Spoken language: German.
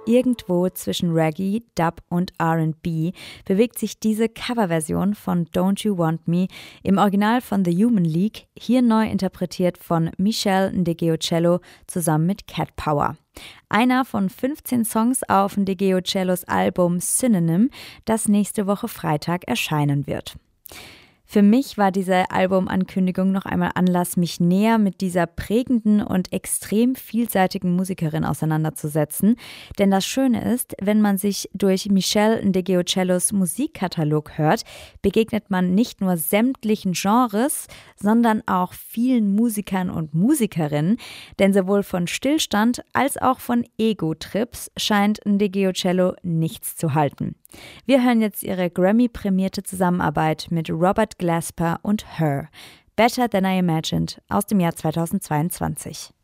irgendwo zwischen Reggae, Dub und R&B bewegt sich diese Coverversion von Don't You Want Me im Original von The Human League, hier neu interpretiert von Michelle Ndegeocello zusammen mit Cat Power. Einer von 15 Songs auf Ndegeocellos Album Synonym, das nächste Woche Freitag erscheinen wird. Für mich war diese Albumankündigung noch einmal Anlass, mich näher mit dieser prägenden und extrem vielseitigen Musikerin auseinanderzusetzen. Denn das Schöne ist, wenn man sich durch Michelle Ndegeocellos Musikkatalog hört, begegnet man nicht nur sämtlichen Genres, sondern auch vielen Musikern und Musikerinnen. Denn sowohl von Stillstand als auch von Ego-Trips scheint Ndegeocello nichts zu halten. Wir hören jetzt ihre Grammy-prämierte Zusammenarbeit mit Robert Glasper und Her, Better Than I Imagined aus dem Jahr 2022.